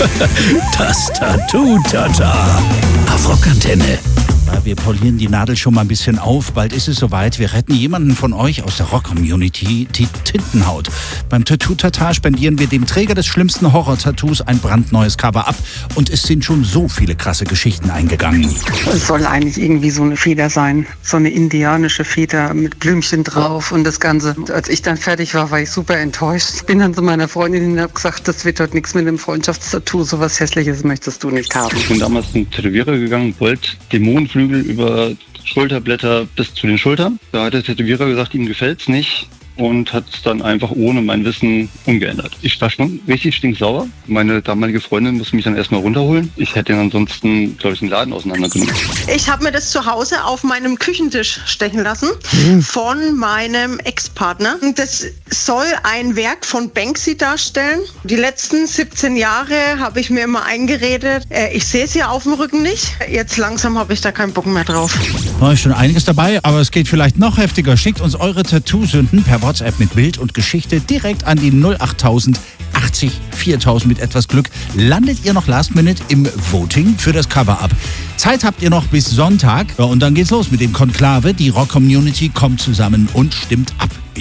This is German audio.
Das Tattoo-Tata. Auf Rockantenne. Wir polieren die Nadel schon mal ein bisschen auf. Bald ist es soweit. Wir retten jemanden von euch aus der Rock-Community die Tintenhaut. Beim Tattoo-Tata spendieren wir dem Träger des schlimmsten Horror-Tattoos ein brandneues Cover ab. Und es sind schon so viele krasse Geschichten eingegangen. Es soll eigentlich irgendwie so eine Feder sein. So eine indianische Feder mit Blümchen drauf und das Ganze. Und als ich dann fertig war, war ich super enttäuscht. Bin dann zu meiner Freundin und habe gesagt, das wird heute nichts mit dem Freundschaftstattoo. So was Hässliches möchtest du nicht haben. Ich bin damals zum Tätowierer gegangen, wollte Dämonenflügel über Schulterblätter bis zu den Schultern. Da hat der Tätowierer gesagt, ihm gefällt's nicht und hat es dann einfach ohne mein Wissen umgeändert. Ich war schon richtig stinksauer. Meine damalige Freundin musste mich dann erstmal runterholen. Ich hätte ihn ansonsten, glaube ich, den Laden auseinandergenommen. Ich habe mir das zu Hause auf meinem Küchentisch stechen lassen von meinem Ex-Partner. Das soll ein Werk von Banksy darstellen. Die letzten 17 Jahre habe ich mir immer eingeredet, ich sehe es ja auf dem Rücken nicht. Jetzt langsam habe ich da keinen Bock mehr drauf. Da ist schon einiges dabei, aber es geht vielleicht noch heftiger. Schickt uns eure Tattoo-Sünden per WhatsApp mit Bild und Geschichte direkt an die 08000 80 4000 mit etwas Glück. Landet ihr noch last minute im Voting für das Cover-Up. Zeit habt ihr noch bis Sonntag. Ja, und dann geht's los mit dem Konklave. Die Rock-Community kommt zusammen und stimmt ab.